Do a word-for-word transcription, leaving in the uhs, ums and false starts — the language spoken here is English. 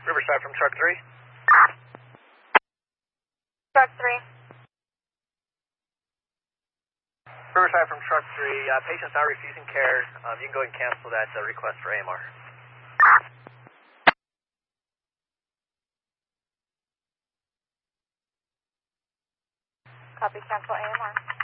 Riverside from truck three. Truck three. Riverside from truck three. Uh, patient's not refusing care. Um, you can go ahead and cancel that uh, request for A M R. Copy, cancel A M R.